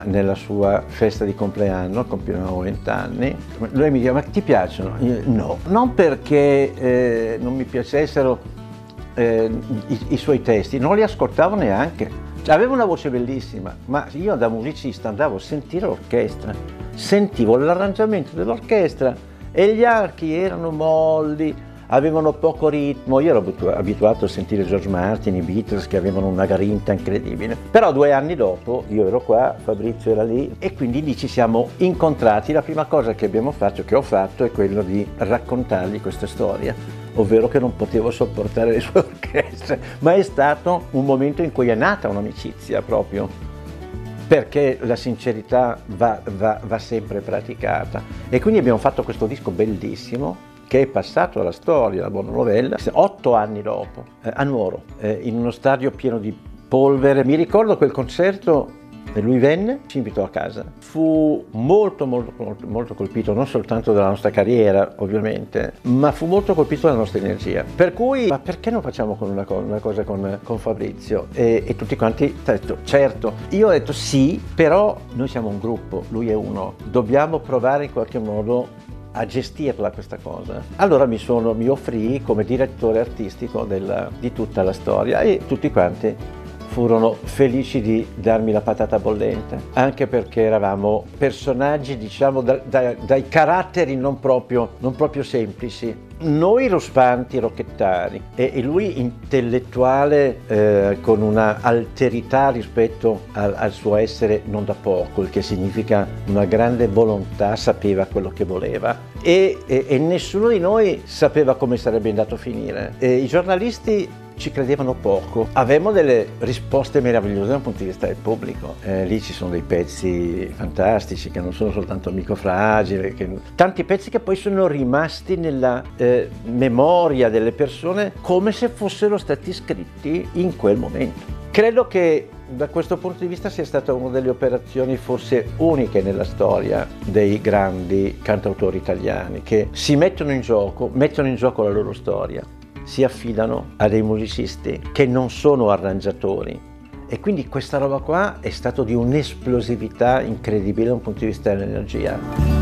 nella sua festa di compleanno, compivamo 20 anni, lui mi diceva: ma ti piacciono? Io, no, non perché non mi piacessero i suoi testi, non li ascoltavo neanche. Aveva una voce bellissima, ma io da musicista andavo a sentire l'orchestra, sentivo l'arrangiamento dell'orchestra e gli archi erano molli, avevano poco ritmo. Io ero abituato a sentire George Martin, i Beatles, che avevano una grinta incredibile. Però 2 anni dopo io ero qua, Fabrizio era lì, e quindi lì ci siamo incontrati. La prima cosa che ho fatto, è quello di raccontargli questa storia, ovvero che non potevo sopportare le sue orchestre, ma è stato un momento in cui è nata un'amicizia proprio, perché la sincerità va sempre praticata. E quindi abbiamo fatto questo disco bellissimo, che è passato alla storia, la buona novella, 8 anni dopo, a Nuoro, in uno stadio pieno di polvere. Mi ricordo quel concerto, e lui venne, ci invitò a casa. Fu molto colpito, non soltanto dalla nostra carriera, ovviamente, ma fu molto colpito dalla nostra energia. Per cui, ma perché non facciamo una cosa con Fabrizio? E tutti quanti hanno detto, certo. Io ho detto sì, però noi siamo un gruppo, lui è uno. Dobbiamo provare in qualche modo a gestirla questa cosa. Allora mi offrì come direttore artistico di tutta la storia, e tutti quanti furono felici di darmi la patata bollente, anche perché eravamo personaggi, diciamo, dai caratteri non proprio semplici. Noi ruspanti, rocchettari, e lui intellettuale, con una alterità rispetto al suo essere non da poco, il che significa una grande volontà, sapeva quello che voleva, e nessuno di noi sapeva come sarebbe andato a finire. I giornalisti ci credevano poco. Avevamo delle risposte meravigliose dal punto di vista del pubblico. Lì ci sono dei pezzi fantastici, che non sono soltanto Amico fragile, tanti pezzi che poi sono rimasti nella memoria delle persone come se fossero stati scritti in quel momento. Credo che da questo punto di vista sia stata una delle operazioni forse uniche nella storia dei grandi cantautori italiani, che si mettono in gioco la loro storia, si affidano a dei musicisti che non sono arrangiatori, e quindi questa roba qua è stato di un'esplosività incredibile da un punto di vista dell'energia.